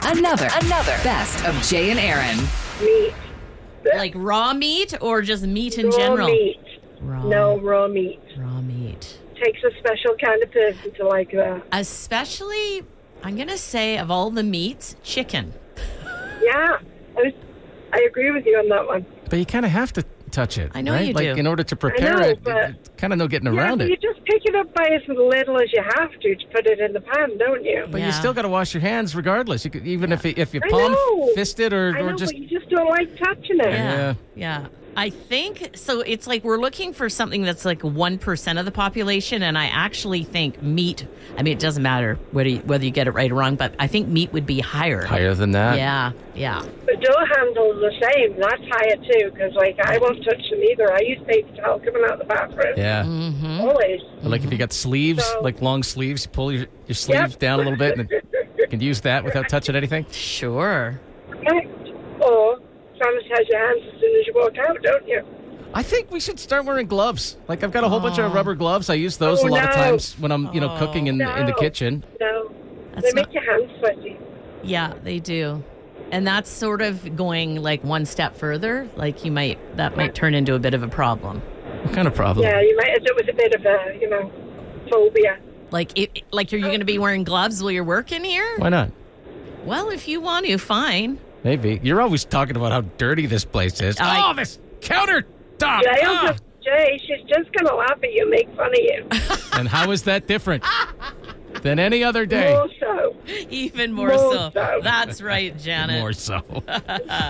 Another Best of Jay and Aaron. Meat. Like raw meat or just meat in Raw general? meat. Raw. No, raw meat. Raw meat. Takes a special kind of person to like that. Especially, I'm going to say, of all the meats, chicken. Yeah, I agree with you on that one. But you kind of have to touch it. I know right? you like do. in order to prepare I know, it, but- kind of no getting Yeah, around but it. you just pick it up by as little as you have to put it in the pan, don't you? But Yeah. you still got to wash your hands regardless. You could, even if you I palm know. fist it or I know, just but you just don't like touching it. Yeah. Yeah. I think so. It's like we're looking for something that's like 1% of the population. And I actually think meat, I mean, it doesn't matter whether you get it right or wrong, but I think meat would be higher. higher than that. Yeah. Yeah. The door handle's the same. That's higher too, because I won't touch them either. I use paper towel coming out the bathroom. Yeah. Mm-hmm. Always. Or like if you got sleeves, So- like long sleeves, you pull your sleeves down a little bit and you can use that without touching anything. Sure. Correct. Or sanitize your hands as soon as you walk out, don't you? I think we should start wearing gloves. Like I've got a whole bunch of rubber gloves. I use those Oh, a lot of no. times when I'm, cooking in the No. kitchen. No. That's They make not- your hands sweaty. Yeah, they do. And that's sort of going like one step further. Like that might turn into a bit of a problem. What kind of problem? Yeah, you might end up with a bit of a, phobia. Like, are you going to be wearing gloves while you're working here? Why not? Well, if you want to, fine. Maybe. You're always talking about how dirty this place is. This countertop. Jay, she's just going to laugh at you, make fun of you. And how is that different than any other day? More so. Even more More so. so. That's right, Janet. More so.